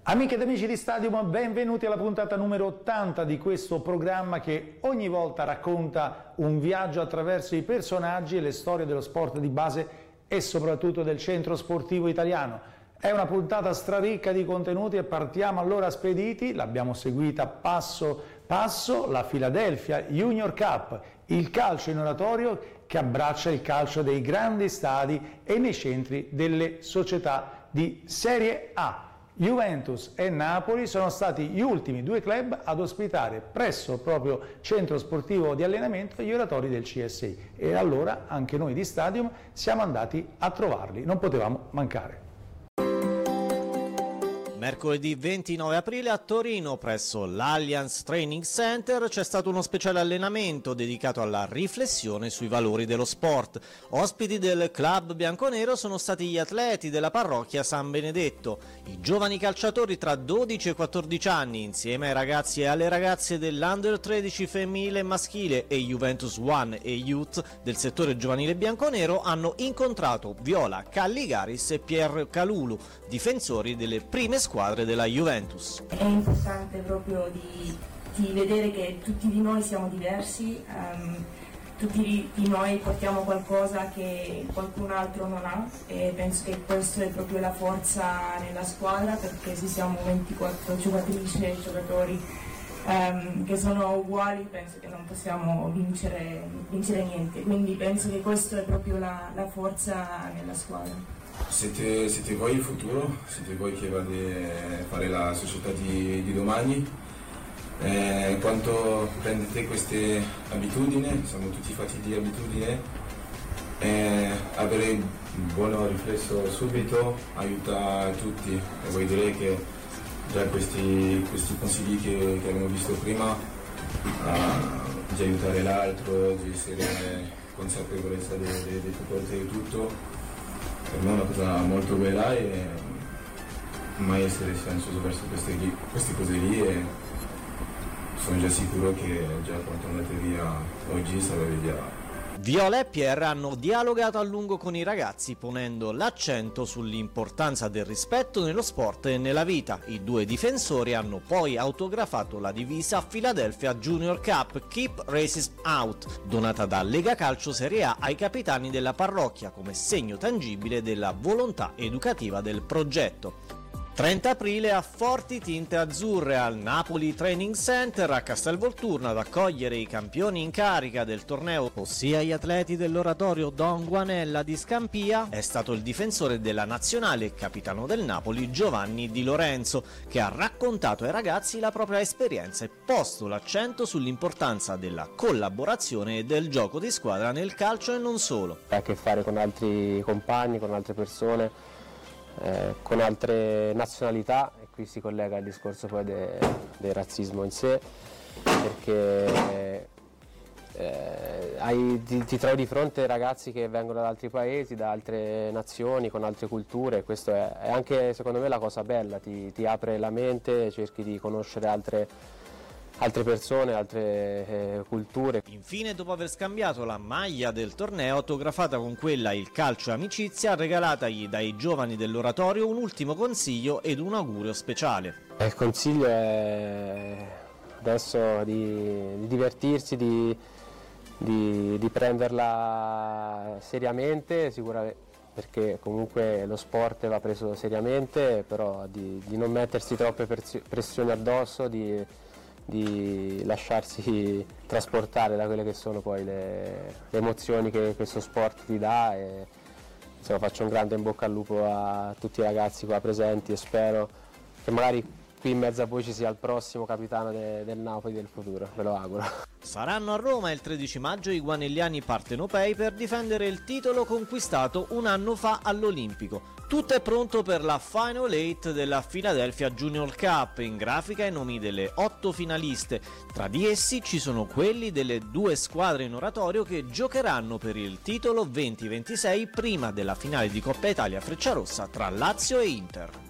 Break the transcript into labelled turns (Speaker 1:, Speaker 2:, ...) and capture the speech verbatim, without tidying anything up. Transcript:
Speaker 1: Amiche ed amici di Stadium, benvenuti alla puntata numero ottanta di questo programma che ogni volta racconta un viaggio attraverso i personaggi e le storie dello sport di base e soprattutto del centro sportivo italiano. È una puntata straricca di contenuti e partiamo allora spediti, l'abbiamo seguita passo passo, la Philadelphia Junior Cup, il calcio in oratorio che abbraccia il calcio dei grandi stadi e nei centri delle società di Serie A. Juventus e Napoli sono stati gli ultimi due club ad ospitare presso il proprio centro sportivo di allenamento gli oratori del C S I e allora anche noi di Stadium siamo andati a trovarli, non potevamo mancare.
Speaker 2: Mercoledì ventinove aprile a Torino, presso l'Allianz Training Center, c'è stato uno speciale allenamento dedicato alla riflessione sui valori dello sport. Ospiti del club bianconero sono stati gli atleti della parrocchia San Benedetto, i giovani calciatori tra dodici e quattordici anni, insieme ai ragazzi e alle ragazze dell'Under tredici femminile e maschile e Juventus One e Youth del settore giovanile bianconero, hanno incontrato Viola Calligaris e Pier Calulu, difensori delle prime squadre squadre della Juventus.
Speaker 3: È importante proprio di, di vedere che tutti di noi siamo diversi, um, tutti di, di noi portiamo qualcosa che qualcun altro non ha e penso che questa è proprio la forza nella squadra, perché se siamo ventiquattro giocatrici e giocatori um, che sono uguali penso che non possiamo vincere, vincere niente, quindi penso che questa è proprio la, la forza nella squadra.
Speaker 4: Siete, siete voi il futuro, siete voi che vade a fare la società di, di domani. Eh, quanto prendete queste abitudini, siamo tutti fatti di abitudini, eh, avere un buon riflesso subito aiuta tutti e vuol dire che già questi, questi consigli che, che abbiamo visto prima, uh, di aiutare l'altro, di essere consapevolezza di tutto, per me è una cosa molto bella e mai essere silenzioso verso queste, queste cose lì, e sono già sicuro che già quando andate via oggi sarete via.
Speaker 2: Viola e Pier hanno dialogato a lungo con i ragazzi, ponendo l'accento sull'importanza del rispetto nello sport e nella vita. I due difensori hanno poi autografato la divisa Philadelphia Junior Cup Keep Racism Out, donata da Lega Calcio Serie A ai capitani della parrocchia come segno tangibile della volontà educativa del progetto. trenta aprile a Forti Tinte Azzurre al Napoli Training Center a Castelvolturno ad accogliere i campioni in carica del torneo, ossia gli atleti dell'oratorio Don Guanella di Scampia, è stato il difensore della nazionale e capitano del Napoli Giovanni Di Lorenzo, che ha raccontato ai ragazzi la propria esperienza e posto l'accento sull'importanza della collaborazione e del gioco di squadra nel calcio e non solo.
Speaker 5: Ha a che fare con altri compagni, con altre persone, Eh, con altre nazionalità, e qui si collega il discorso poi de, del razzismo in sé, perché eh, hai, ti, ti trovi di fronte ragazzi che vengono da altri paesi, da altre nazioni, con altre culture, e questo è, è anche secondo me la cosa bella, ti, ti apre la mente, cerchi di conoscere altre altre persone, altre eh, culture.
Speaker 2: Infine, dopo aver scambiato la maglia del torneo autografata con quella Il calcio e amicizia, regalatagli dai giovani dell'oratorio, un ultimo consiglio ed un augurio speciale.
Speaker 5: Il consiglio è adesso di, di divertirsi, di, di, di prenderla seriamente, sicuramente, perché comunque lo sport va preso seriamente, però di, di non mettersi troppe pressioni addosso, di di lasciarsi trasportare da quelle che sono poi le, le emozioni che questo sport ti dà, e insomma, faccio un grande in bocca al lupo a tutti i ragazzi qua presenti e spero che magari qui in mezzo a voi ci sia il prossimo capitano de, del Napoli del futuro, ve lo auguro.
Speaker 2: Saranno a Roma il tredici maggio i guanelliani partenopei per difendere il titolo conquistato un anno fa all'Olimpico. Tutto è pronto per la Final Eight della Philadelphia Junior Cup, in grafica i nomi delle otto finaliste. Tra di essi ci sono quelli delle due squadre in oratorio che giocheranno per il titolo venti ventisei prima della finale di Coppa Italia Frecciarossa tra Lazio e Inter.